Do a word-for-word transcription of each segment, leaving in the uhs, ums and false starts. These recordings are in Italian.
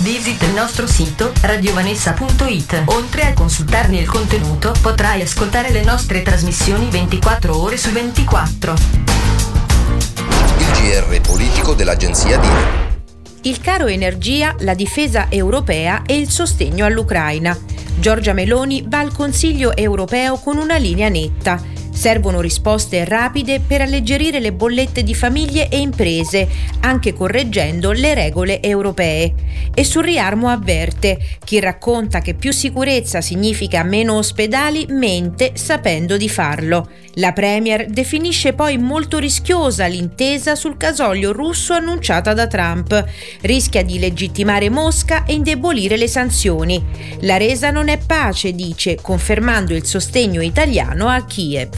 Visita il nostro sito radiovanessa punto it. Oltre a consultarne il contenuto, potrai ascoltare le nostre trasmissioni ventiquattro ore su ventiquattro. Il G R politico dell'agenzia D I N. Il caro energia, la difesa europea e il sostegno all'Ucraina. Giorgia Meloni va al Consiglio europeo con una linea netta. Servono risposte rapide per alleggerire le bollette di famiglie e imprese, anche correggendo le regole europee. E sul riarmo avverte: chi racconta che più sicurezza significa meno ospedali mente sapendo di farlo. La Premier definisce poi molto rischiosa l'intesa sul gasolio russo annunciata da Trump. Rischia di legittimare Mosca e indebolire le sanzioni. La resa non è pace, dice, confermando il sostegno italiano a Kiev.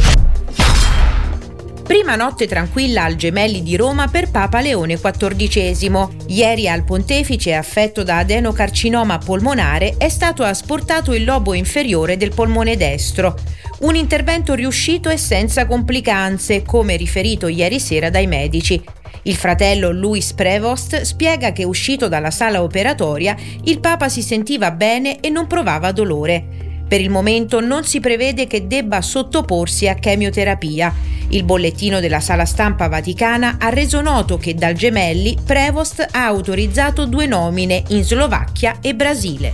Prima notte tranquilla al Gemelli di Roma per Papa Leone quattordicesimo. Ieri al pontefice affetto da adenocarcinoma polmonare è stato asportato il lobo inferiore del polmone destro. Un intervento riuscito e senza complicanze, come riferito ieri sera dai medici. Il fratello Luis Prevost spiega che uscito dalla sala operatoria il Papa si sentiva bene e non provava dolore. Per il momento non si prevede che debba sottoporsi a chemioterapia. Il bollettino della Sala Stampa Vaticana ha reso noto che dal Gemelli Prevost ha autorizzato due nomine in Slovacchia e Brasile.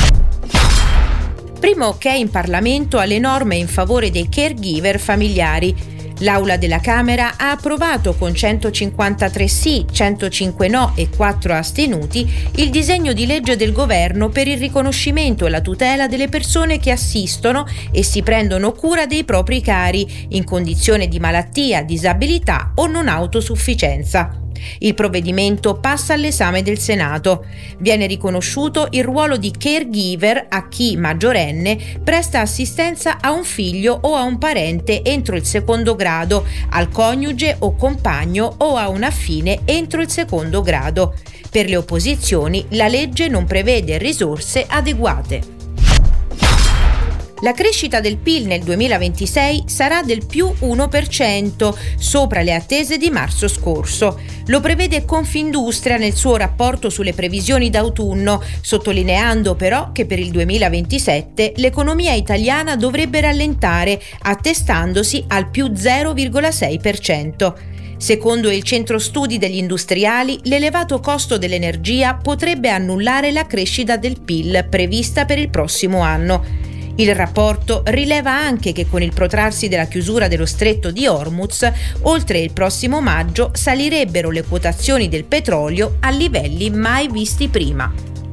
Primo ok in Parlamento alle norme in favore dei caregiver familiari. L'Aula della Camera ha approvato con centocinquantatré sì, centocinque no e quattro astenuti il disegno di legge del governo per il riconoscimento e la tutela delle persone che assistono e si prendono cura dei propri cari in condizione di malattia, disabilità o non autosufficienza. Il provvedimento passa all'esame del Senato. Viene riconosciuto il ruolo di caregiver a chi, maggiorenne, presta assistenza a un figlio o a un parente entro il secondo grado, al coniuge o compagno o a un affine entro il secondo grado. Per le opposizioni, la legge non prevede risorse adeguate. La crescita del P I L nel duemilaventisei sarà del più uno per cento, sopra le attese di marzo scorso. Lo prevede Confindustria nel suo rapporto sulle previsioni d'autunno, sottolineando però che per il duemilaventisette l'economia italiana dovrebbe rallentare, attestandosi al più zero virgola sei per cento. Secondo il centro studi degli industriali, l'elevato costo dell'energia potrebbe annullare la crescita del P I L prevista per il prossimo anno. Il rapporto rileva anche che con il protrarsi della chiusura dello stretto di Hormuz, oltre il prossimo maggio salirebbero le quotazioni del petrolio a livelli mai visti prima.